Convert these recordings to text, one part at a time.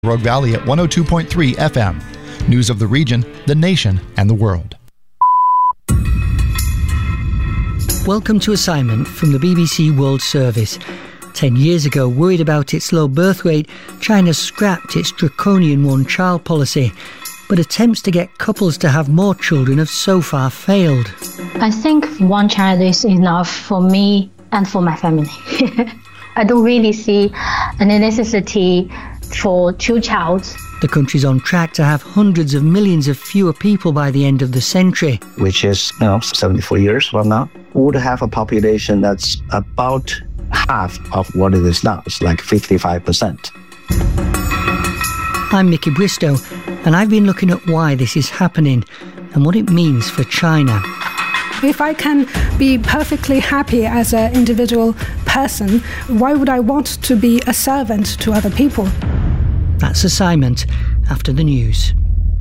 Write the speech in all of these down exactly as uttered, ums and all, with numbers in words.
Rogue Valley at one oh two point three F M. News of the region, the nation, and the world. Welcome to Assignment from the B B C World Service. Ten years ago, worried about its low birth rate, China scrapped its draconian one-child policy. But attempts to get couples to have more children have so far failed. I think one child is enough for me and for my family. I don't really see any necessity for two children. The country's on track to have hundreds of millions of fewer people by the end of the century. Which is, you know, seventy-four years from now. We would have a population that's about half of what it is now. It's like fifty-five percent. I'm Mickey Bristow, and I've been looking at why this is happening and what it means for China. If I can be perfectly happy as an individual person, why would I want to be a servant to other people? That's Assignment after the news.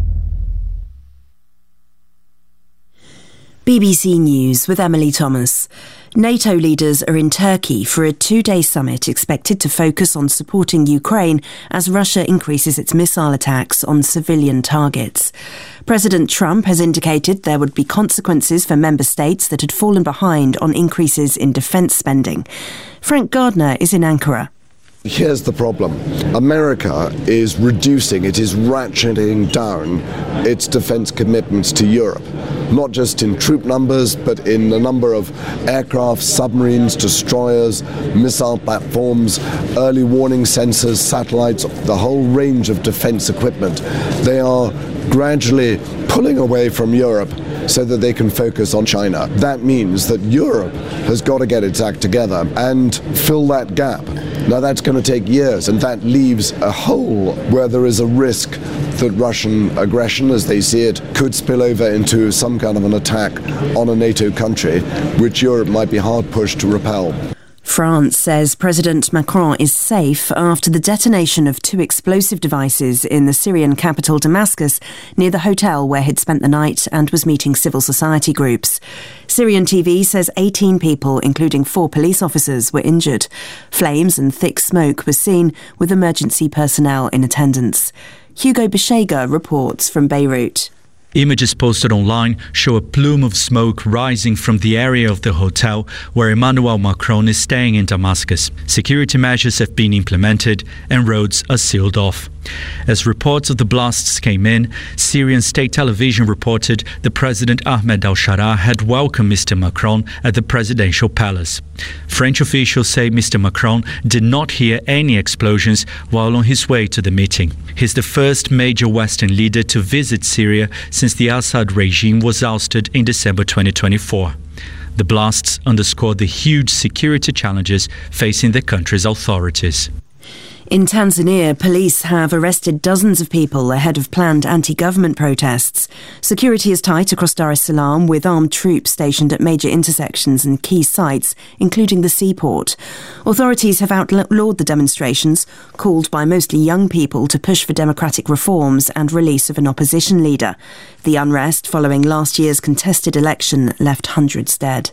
B B C News with Emily Thomas. NATO leaders are in Turkey for a two-day summit expected to focus on supporting Ukraine as Russia increases its missile attacks on civilian targets. President Trump has indicated there would be consequences for member states that had fallen behind on increases in defence spending. Frank Gardner is in Ankara. Here's the problem. America is reducing, it is ratcheting down its defense commitments to Europe, not just in troop numbers, but in the number of aircraft, submarines, destroyers, missile platforms, early warning sensors, satellites, the whole range of defense equipment. They are gradually pulling away from Europe so that they can focus on China. That means that Europe has got to get its act together and fill that gap. Now that's going to take years, and that leaves a hole where there is a risk that Russian aggression, as they see it, could spill over into some kind of an attack on a NATO country, which Europe might be hard-pushed to repel. France says President Macron is safe after the detonation of two explosive devices in the Syrian capital Damascus near the hotel where he'd spent the night and was meeting civil society groups. Syrian T V says eighteen people, including four police officers, were injured. Flames and thick smoke were seen, with emergency personnel in attendance. Hugo Beshega reports from Beirut. Images posted online show a plume of smoke rising from the area of the hotel where Emmanuel Macron is staying in Damascus. Security measures have been implemented and roads are sealed off. As reports of the blasts came in, Syrian state television reported that President Ahmed al-Shara had welcomed Mister Macron at the presidential palace. French officials say Mister Macron did not hear any explosions while on his way to the meeting. He's the first major Western leader to visit Syria since the Assad regime was ousted in December twenty twenty-four. The blasts underscore the huge security challenges facing the country's authorities. In Tanzania, police have arrested dozens of people ahead of planned anti-government protests. Security is tight across Dar es Salaam, with armed troops stationed at major intersections and key sites, including the seaport. Authorities have outlawed the demonstrations, called by mostly young people to push for democratic reforms and release of an opposition leader. The unrest following last year's contested election left hundreds dead.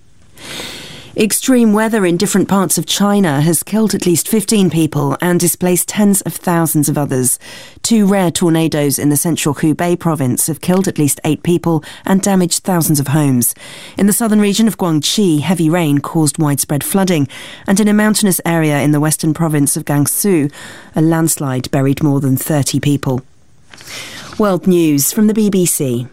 Extreme weather in different parts of China has killed at least fifteen people and displaced tens of thousands of others. Two rare tornadoes in the central Hubei province have killed at least eight people and damaged thousands of homes. In the southern region of Guangxi, heavy rain caused widespread flooding, and in a mountainous area in the western province of Gansu, a landslide buried more than thirty people. World News from the B B C.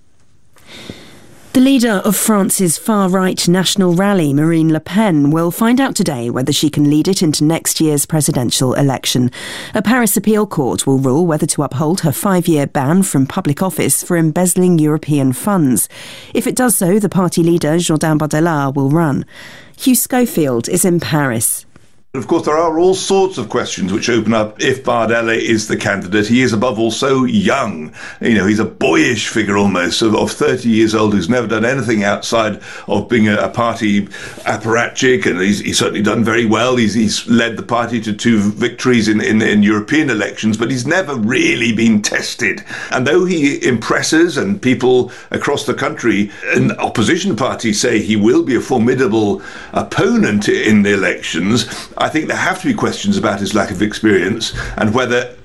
The leader of France's far-right national rally, Marine Le Pen, will find out today whether she can lead it into next year's presidential election. A Paris appeal court will rule whether to uphold her five-year ban from public office for embezzling European funds. If it does so, the party leader, Jordan Bardella, will run. Hugh Schofield is in Paris. Of course, there are all sorts of questions which open up if Bardella is the candidate. He is, above all, so young. You know, he's a boyish figure almost, of, of thirty years old, who's never done anything outside of being a, a party apparatchik, and he's, he's certainly done very well. He's, he's led the party to two victories in, in, in European elections, but he's never really been tested. And though he impresses, and people across the country and opposition parties say he will be a formidable opponent in the elections, I think there have to be questions about his lack of experience and whether